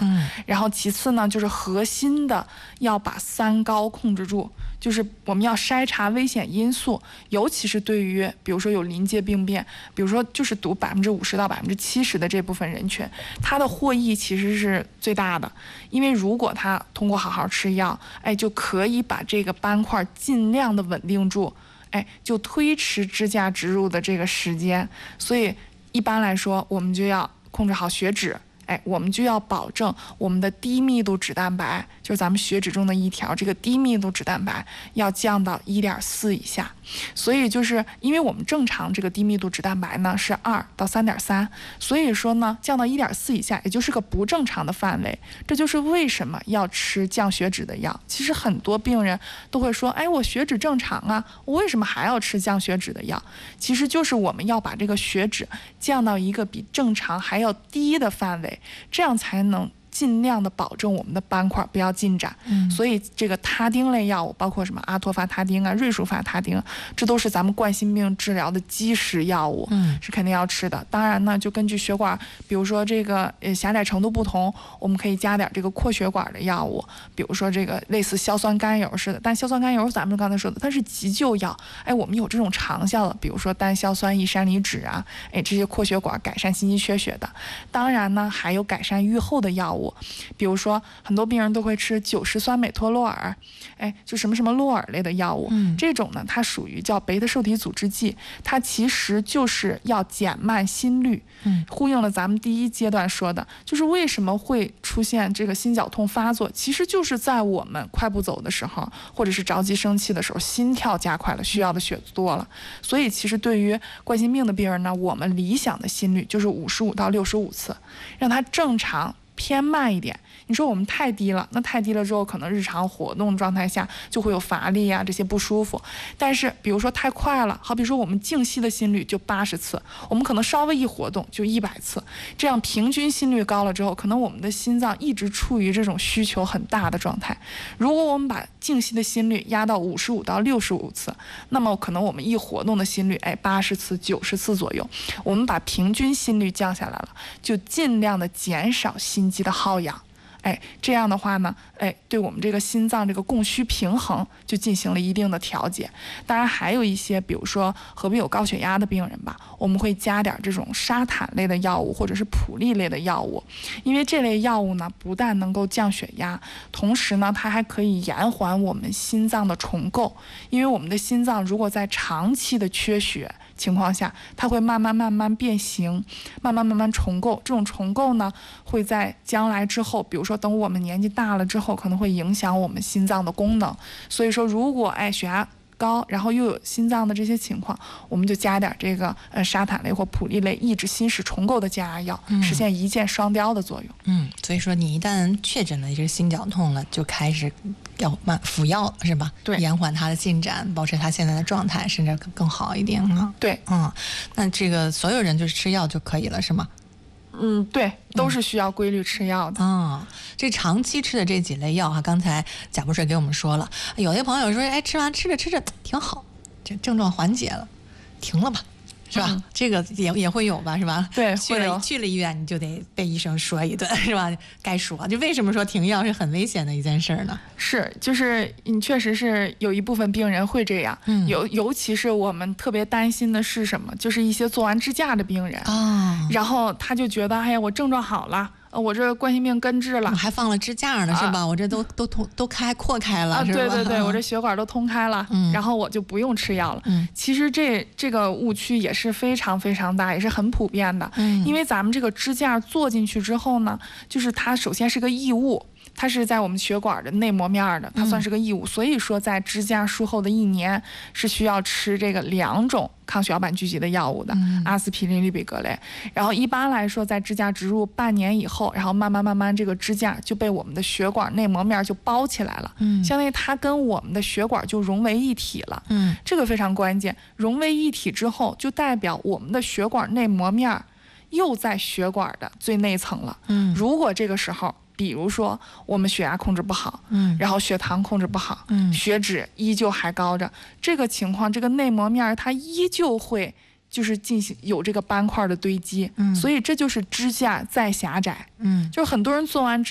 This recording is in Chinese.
然后其次呢，就是核心的要把三高控制住，就是我们要筛查危险因素，尤其是对于比如说有临界病变，比如说就是读50%到70%的这部分人群，它的获益其实是最大的，因为如果他通过好好吃药，就可以把这个斑块尽量的稳定住，就推迟支架植入的这个时间。所以一般来说，我们就要控制好血脂，我们就要保证我们的低密度脂蛋白，就是咱们血脂中的一条，这个低密度脂蛋白要降到1.4以下。所以就是因为我们正常这个低密度脂蛋白呢是2到3.3，所以说呢降到1.4以下，也就是个不正常的范围。这就是为什么要吃降血脂的药。其实很多病人都会说，我血脂正常啊，我为什么还要吃降血脂的药？其实就是我们要把这个血脂降到一个比正常还要低的范围，这样才能尽量的保证我们的斑块不要进展。所以这个他汀类药物，包括什么阿托伐他汀啊、瑞舒伐他汀，这都是咱们冠心病治疗的基石药物，是肯定要吃的。当然呢，就根据血管，比如说这个狭窄程度不同，我们可以加点这个扩血管的药物，比如说这个类似硝酸甘油似的。但硝酸甘油咱们刚才说的，它是急救药，我们有这种长效的，比如说单硝酸异山梨酯啊，这些扩血管改善心肌缺血的。当然呢，还有改善预后的药物。比如说很多病人都会吃90酸美托洛尔，就什么什么洛尔类的药物，这种呢它属于叫贝塔受体阻滞剂，它其实就是要减慢心率，呼应了咱们第一阶段说的，就是为什么会出现这个心绞痛发作，其实就是在我们快步走的时候，或者是着急生气的时候，心跳加快了，需要的血多了。所以其实对于冠心病的病人呢，我们理想的心率就是55到65次，让它正常偏慢一点。你说我们太低了，那太低了之后，可能日常活动状态下就会有乏力啊，这些不舒服。但是比如说太快了，好比说我们静息的心率就80次，我们可能稍微一活动就100次，这样平均心率高了之后，可能我们的心脏一直处于这种需求很大的状态。如果我们把静息的心率压到55到65次，那么可能我们一活动的心率80次、90次左右，我们把平均心率降下来了，就尽量的减少心肌的耗氧。这样的话呢，对我们这个心脏这个供需平衡就进行了一定的调节。当然还有一些，比如说合并有高血压的病人吧，我们会加点这种沙坦类的药物或者是普利类的药物，因为这类药物呢不但能够降血压，同时呢它还可以延缓我们心脏的重构。因为我们的心脏如果在长期的缺血情况下，它会慢慢变形，慢慢重构。这种重构呢，会在将来之后，比如说等我们年纪大了之后，可能会影响我们心脏的功能。所以说，如果血压高，然后又有心脏的这些情况，我们就加点这个沙坦类或普利类抑制心室重构的降压药，实现一箭双雕的作用。 所以说你一旦确诊了这个心绞痛了，就开始要服药是吧？ 对， 延缓它的进展，保持它现在的状态，甚至更好一点啊。 对， 那这个所有人就是吃药就可以了是吗？ 对，都是需要规律吃药的。 这长期吃的这几类药刚才贾博士给我们说了，有的朋友说，吃完吃着挺好，这症状缓解了，停了吧，是吧？这个也会有吧，是吧？ 对， 去了医院你就得被医生说一顿，是吧？该说，就为什么说停药是很危险的一件事呢？ 是，就是你确实是有一部分病人会这样，尤其是我们特别担心的是什么？就是一些做完支架的病人然后他就觉得，我症状好了。我这冠心病根治了， 我还放了支架呢，是吧？我这都扩开了，是吧？ 对，我这血管都通开了，然后我就不用吃药了。其实这个误区也是非常非常大，也是很普遍的。因为咱们这个支架做进去之后呢，就是它首先是个异物。它是在我们血管的内膜面的，它算是个异物，所以说在支架术后的1年是需要吃这个2种抗血小板聚集的药物的，阿司匹林、氯吡格雷。然后一般来说，在支架植入半年以后，然后慢慢这个支架就被我们的血管内膜面就包起来了，相当于它跟我们的血管就融为一体了。这个非常关键，融为一体之后，就代表我们的血管内膜面又在血管的最内层了。如果这个时候比如说我们血压控制不好，然后血糖控制不好，血脂依旧还高着，这个情况，这个内膜面它依旧会就是进行有这个斑块的堆积，所以这就是支架再狭窄。就是很多人做完